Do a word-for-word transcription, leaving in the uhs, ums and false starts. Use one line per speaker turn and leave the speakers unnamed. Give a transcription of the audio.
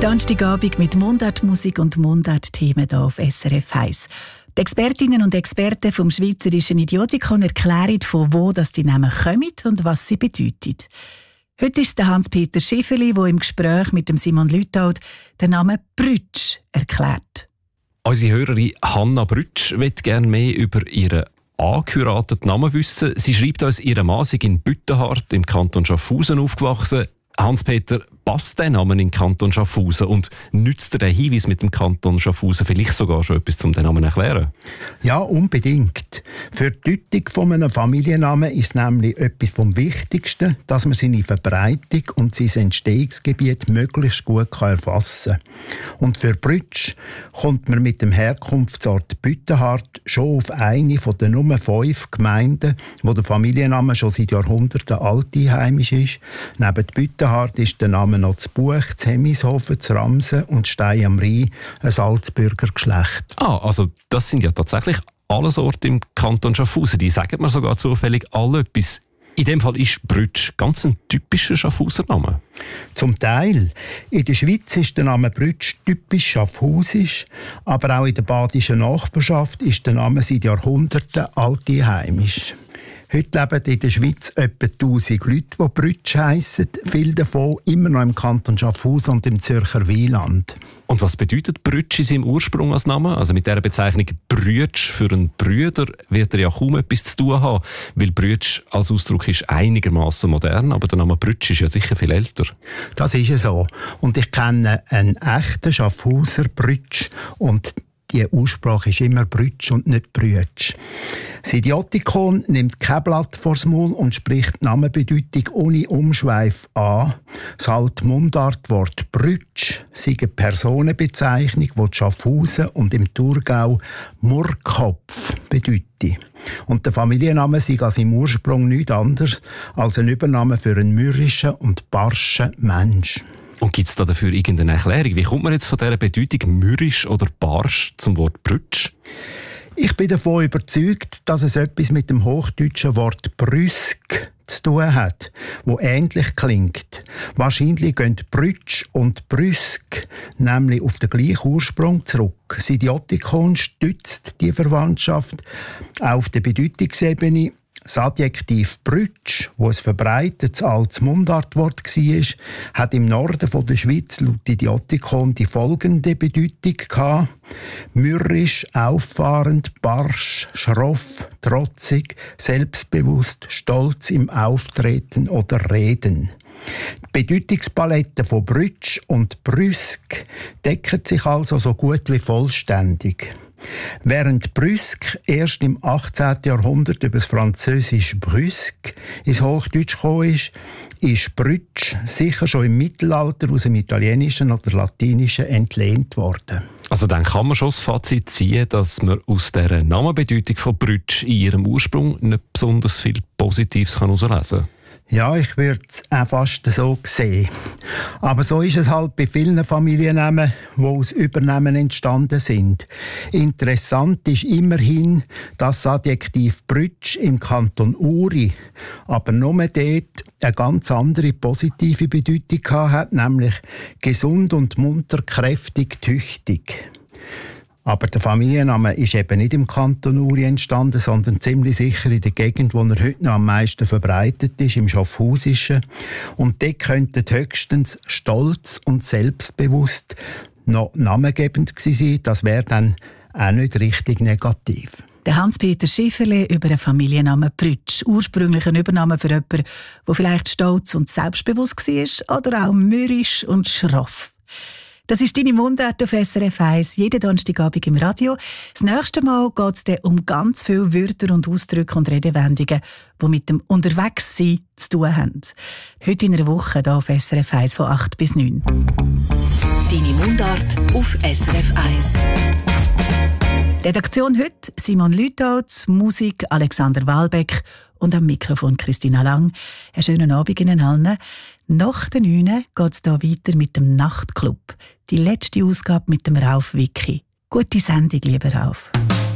Donnerstagabend mit Mundartmusik und Mundartthemen hier auf S R F eins. Die Expertinnen und Experten vom Schweizerischen Idiotikon erklären, von wo das die Namen kommen und was sie bedeuten. Heute ist es Hans-Peter Schifferli, der im Gespräch mit dem Simon Lüthold den Namen Brütsch erklärt.
Unsere Hörerin Hanna Brütsch möchte gerne mehr über ihren angeheirateten Namen wissen. Sie schreibt uns, ihr Mann sei in Büttenhardt im Kanton Schaffhausen aufgewachsen. Hans-Peter, passt der Name in den Kanton Schaffhausen und nützt der Hinweis mit dem Kanton Schaffhausen vielleicht sogar schon etwas, um den Namen zu erklären?
Ja, unbedingt. Für die Deutung von einem Familiennamen ist es nämlich etwas vom Wichtigsten, dass man seine Verbreitung und sein Entstehungsgebiet möglichst gut erfassen kann. Und für Brütsch kommt man mit dem Herkunftsort Büttenhardt schon auf eine von den Nummer fünf Gemeinden, wo der Familienname schon seit Jahrhunderten altheimisch ist. Neben Büttenhardt ist der Name noch zu Buch, zu Hemishofen, zu Ramsen und Stein am Rhein, ein Salzburger Geschlecht.
Ah, also das sind ja tatsächlich alles Orte im Kanton Schaffhausen. Die sagen mir sogar zufällig alle etwas. In dem Fall ist Brütsch ganz ein typischer Schaffhauser Name.
Zum Teil. In der Schweiz ist der Name Brütsch typisch schaffhausisch, aber auch in der badischen Nachbarschaft ist der Name seit Jahrhunderten altheimisch. Heute leben in der Schweiz etwa tausend Leute, die Brütsch heissen. Viele davon immer noch im Kanton Schaffhausen und im Zürcher Wieland.
Und was bedeutet Brütsch in seinem Ursprung als Name? Also mit dieser Bezeichnung Brütsch für einen Brüder wird er ja kaum etwas zu tun haben, weil Brütsch als Ausdruck ist einigermaßen modern, aber der Name Brütsch ist ja sicher viel älter.
Das ist es so. Und ich kenne einen echten Schaffhauser Brütsch und die Aussprache ist immer Brütsch und nicht Brütsch. Das Idiotikon nimmt kein Blatt vors Maul und spricht die Namenbedeutung ohne Umschweif an. Das alte Mundartwort Brütsch sei eine Personenbezeichnung, die in Schaffhausen und im Thurgau Murrkopf bedeutet. Und der Familienname sei also im Ursprung nichts anderes als ein Übername für einen mürrischen und barschen Mensch.
Und gibt es da dafür irgendeine Erklärung? Wie kommt man jetzt von dieser Bedeutung mürrisch oder barsch zum Wort Brütsch?
Ich bin davon überzeugt, dass es etwas mit dem hochdeutschen Wort brüsk zu tun hat, wo ähnlich klingt. Wahrscheinlich gehen Brütsch und brüsk nämlich auf den gleichen Ursprung zurück. Das Idiotikon stützt die Verwandtschaft auf der Bedeutungsebene. Das Adjektiv Brütsch, wo ein verbreitetes altes Mundartwort war, hat im Norden der Schweiz laut Idiotikon die folgende Bedeutung gehabt: mürrisch, auffahrend, barsch, schroff, trotzig, selbstbewusst, stolz im Auftreten oder Reden. Die Bedeutungspalette von Brütsch und brüsk deckt sich also so gut wie vollständig. Während Brüsk erst im achtzehnten Jahrhundert über das französische Brüsk ins Hochdeutsch gekommen ist, ist Brütsch sicher schon im Mittelalter aus dem Italienischen oder Latinischen entlehnt worden.
Also dann kann man schon das Fazit ziehen, dass man aus dieser Namenbedeutung von Brütsch in ihrem Ursprung nicht besonders viel Positives herauslesen kann.
Ja, ich würde es auch fast so sehen. Aber so ist es halt bei vielen Familiennamen, die aus Übernahmen entstanden sind. Interessant ist immerhin, dass das Adjektiv Brütsch im Kanton Uri aber nur dort eine ganz andere positive Bedeutung hat, nämlich gesund und munter, kräftig, tüchtig. Aber der Familienname ist eben nicht im Kanton Uri entstanden, sondern ziemlich sicher in der Gegend, wo er heute noch am meisten verbreitet ist, im Schaffhausischen. Und dort könnten höchstens stolz und selbstbewusst noch namengebend gewesen sein. Das wäre dann auch nicht richtig negativ.
Der Hans-Peter Schifferli über den Familiennamen Brütsch. Ursprünglich ein Übername für jemanden, der vielleicht stolz und selbstbewusst war oder auch mürrisch und schroff. Das ist deine Mundart auf S R F eins, jeden Donnerstagabend im Radio. Das nächste Mal geht es um ganz viele Wörter und Ausdrücke und Redewendungen, die mit dem Unterwegssein zu tun haben. Heute in einer Woche hier auf S R F eins von acht bis neun.
Deine Mundart auf S R F eins.
Redaktion heute Simon Lüthold, Musik Alexander Walbeck und am Mikrofon Christina Lang. Einen schönen Abend Ihnen allen. Nach den neun geht es hier weiter mit dem Nachtclub. Die letzte Ausgabe mit dem Rauf Wicki. Gute Sendung, lieber Rauf.